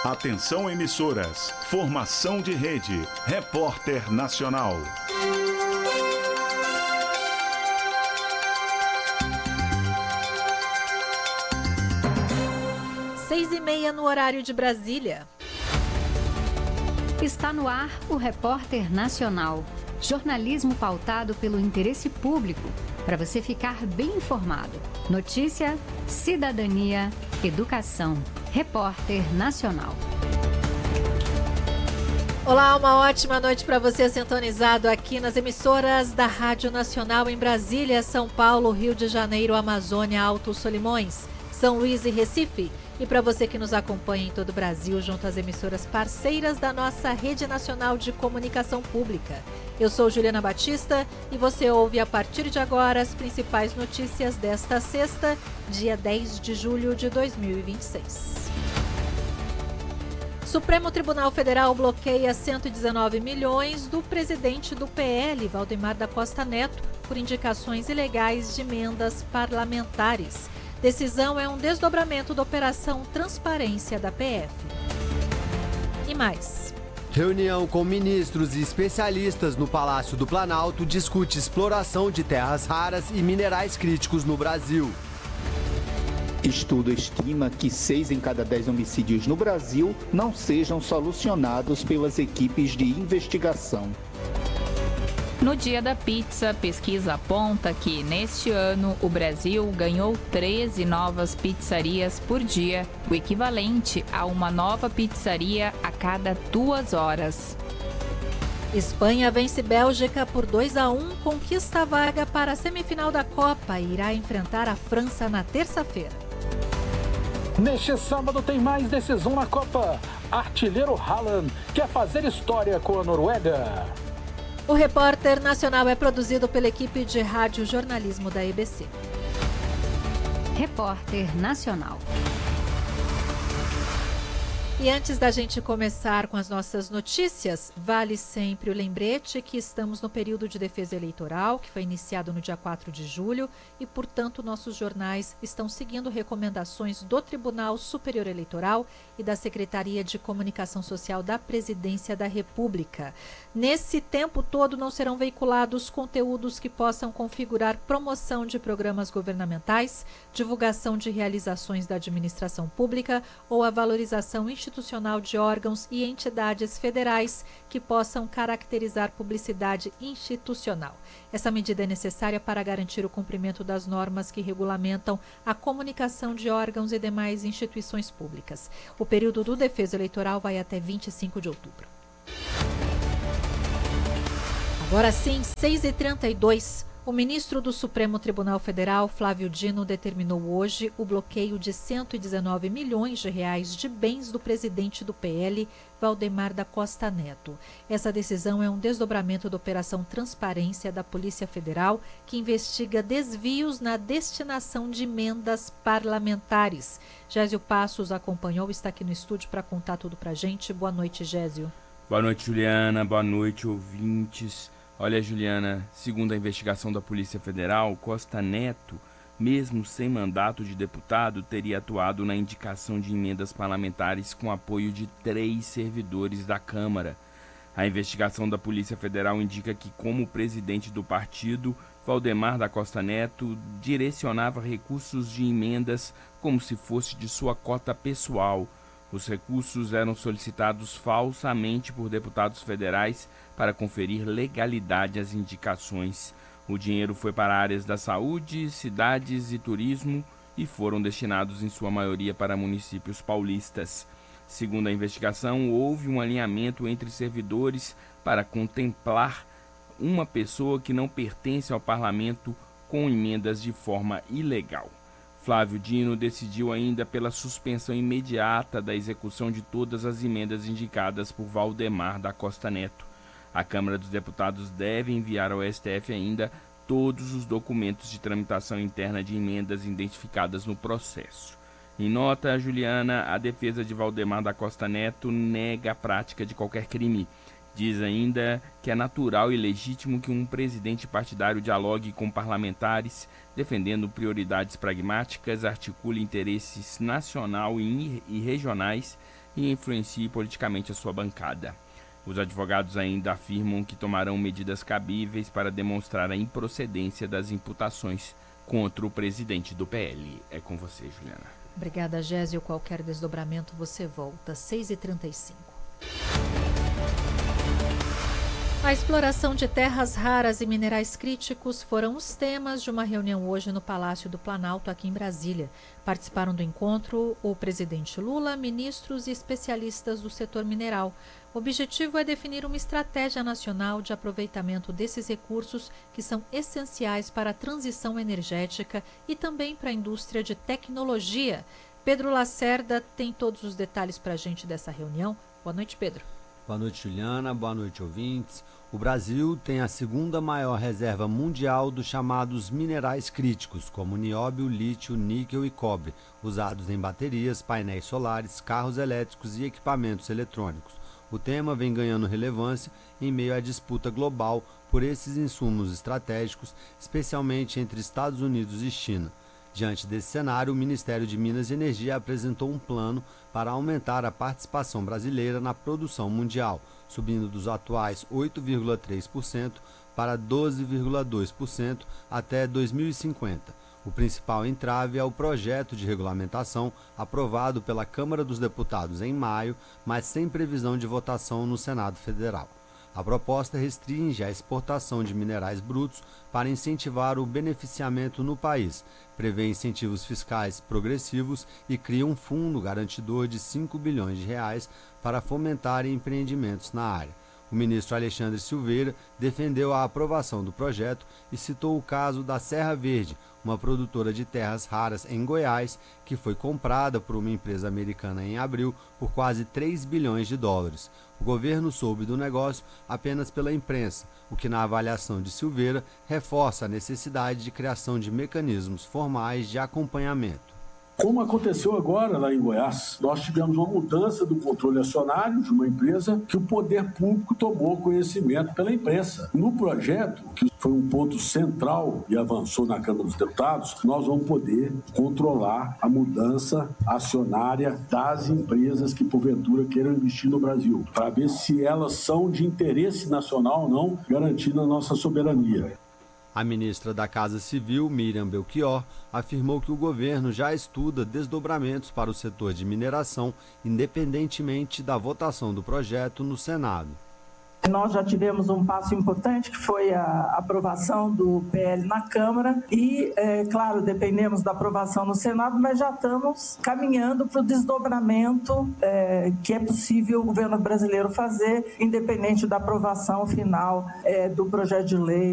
Atenção emissoras, formação de rede, Repórter Nacional. 6h30 no horário de Brasília. Está no ar o Repórter Nacional. Jornalismo pautado pelo interesse público, para você ficar bem informado. Notícia, cidadania, educação. Repórter Nacional. Olá, uma ótima noite para você sintonizado aqui nas emissoras da Rádio Nacional em Brasília, São Paulo, Rio de Janeiro, Amazônia, Altos Solimões, São Luís e Recife. E para você que nos acompanha em todo o Brasil, junto às emissoras parceiras da nossa Rede Nacional de Comunicação Pública. Eu sou Juliana Batista e você ouve a partir de agora as principais notícias desta sexta, dia 10 de julho de 2026. Supremo Tribunal Federal bloqueia 119 milhões do presidente do PL, Valdemar da Costa Neto, por indicações ilegais de emendas parlamentares. Decisão é um desdobramento da Operação Transparência da PF. E mais. Reunião com ministros e especialistas no Palácio do Planalto discute exploração de terras raras e minerais críticos no Brasil. Estudo estima que 6 em cada 10 homicídios no Brasil não sejam solucionados pelas equipes de investigação. No Dia da Pizza, pesquisa aponta que, neste ano, o Brasil ganhou 13 novas pizzarias por dia, o equivalente a uma nova pizzaria a cada 2 horas. Espanha vence Bélgica por 2-1, conquista a vaga para a semifinal da Copa e irá enfrentar a França na terça-feira. Neste sábado tem mais decisão na Copa. Artilheiro Haaland quer fazer história com a Noruega. O Repórter Nacional é produzido pela equipe de rádio jornalismo da EBC. Repórter Nacional. E antes da gente começar com as nossas notícias, vale sempre o lembrete que estamos no período de defesa eleitoral, que foi iniciado no dia 4 de julho, e, portanto, nossos jornais estão seguindo recomendações do Tribunal Superior Eleitoral e da Secretaria de Comunicação Social da Presidência da República. Nesse tempo todo, não serão veiculados conteúdos que possam configurar promoção de programas governamentais, divulgação de realizações da administração pública ou a valorização institucional de órgãos e entidades federais que possam caracterizar publicidade institucional. Essa medida é necessária para garantir o cumprimento das normas que regulamentam a comunicação de órgãos e demais instituições públicas. O período do defesa eleitoral vai até 25 de outubro. Agora sim, 6h32. O ministro do Supremo Tribunal Federal, Flávio Dino, determinou hoje o bloqueio de 119 milhões de reais de bens do presidente do PL, Valdemar da Costa Neto. Essa decisão é um desdobramento da Operação Transparência da Polícia Federal, que investiga desvios na destinação de emendas parlamentares. Gésio Passos acompanhou e está aqui no estúdio para contar tudo para a gente. Boa noite, Gésio. Boa noite, Juliana. Boa noite, ouvintes. Olha, Juliana, segundo a investigação da Polícia Federal, Costa Neto, mesmo sem mandato de deputado, teria atuado na indicação de emendas parlamentares com apoio de 3 servidores da Câmara. A investigação da Polícia Federal indica que, como presidente do partido, Valdemar da Costa Neto direcionava recursos de emendas como se fosse de sua cota pessoal. Os recursos eram solicitados falsamente por deputados federais para conferir legalidade às indicações. O dinheiro foi para áreas da saúde, cidades e turismo e foram destinados em sua maioria para municípios paulistas. Segundo a investigação, houve um alinhamento entre servidores para contemplar uma pessoa que não pertence ao parlamento com emendas de forma ilegal. Flávio Dino decidiu ainda pela suspensão imediata da execução de todas as emendas indicadas por Valdemar da Costa Neto. A Câmara dos Deputados deve enviar ao STF ainda todos os documentos de tramitação interna de emendas identificadas no processo. Em nota, Juliana, a defesa de Valdemar da Costa Neto nega a prática de qualquer crime. Diz ainda que é natural e legítimo que um presidente partidário dialogue com parlamentares, defendendo prioridades pragmáticas, articule interesses nacional e regionais e influencie politicamente a sua bancada. Os advogados ainda afirmam que tomarão medidas cabíveis para demonstrar a improcedência das imputações contra o presidente do PL. É com você, Juliana. Obrigada, Gésio. Qualquer desdobramento você volta. 6h35. A exploração de terras raras e minerais críticos foram os temas de uma reunião hoje no Palácio do Planalto, aqui em Brasília. Participaram do encontro o presidente Lula, ministros e especialistas do setor mineral. O objetivo é definir uma estratégia nacional de aproveitamento desses recursos que são essenciais para a transição energética e também para a indústria de tecnologia. Pedro Lacerda tem todos os detalhes para a gente dessa reunião. Boa noite, Pedro. Boa noite, Juliana. Boa noite, ouvintes. O Brasil tem a segunda maior reserva mundial dos chamados minerais críticos, como nióbio, lítio, níquel e cobre, usados em baterias, painéis solares, carros elétricos e equipamentos eletrônicos. O tema vem ganhando relevância em meio à disputa global por esses insumos estratégicos, especialmente entre Estados Unidos e China. Diante desse cenário, o Ministério de Minas e Energia apresentou um plano para aumentar a participação brasileira na produção mundial, subindo dos atuais 8,3% para 12,2% até 2050. O principal entrave é o projeto de regulamentação aprovado pela Câmara dos Deputados em maio, mas sem previsão de votação no Senado Federal. A proposta restringe a exportação de minerais brutos para incentivar o beneficiamento no país, prevê incentivos fiscais progressivos e cria um fundo garantidor de 5 bilhões de reais para fomentar empreendimentos na área. O ministro Alexandre Silveira defendeu a aprovação do projeto e citou o caso da Serra Verde, uma produtora de terras raras em Goiás, que foi comprada por uma empresa americana em abril por quase 3 bilhões de dólares. O governo soube do negócio apenas pela imprensa, o que, na avaliação de Silveira, reforça a necessidade de criação de mecanismos formais de acompanhamento. Como aconteceu agora lá em Goiás, nós tivemos uma mudança do controle acionário de uma empresa que o poder público tomou conhecimento pela imprensa. No projeto, que foi um ponto central e avançou na Câmara dos Deputados, nós vamos poder controlar a mudança acionária das empresas que porventura queiram investir no Brasil, para ver se elas são de interesse nacional ou não, garantindo a nossa soberania. A ministra da Casa Civil, Miriam Belchior, afirmou que o governo já estuda desdobramentos para o setor de mineração, independentemente da votação do projeto no Senado. Nós já tivemos um passo importante, que foi a aprovação do PL na Câmara e, claro, dependemos da aprovação no Senado, mas já estamos caminhando para o desdobramento que é possível o governo brasileiro fazer, independente da aprovação final do projeto de lei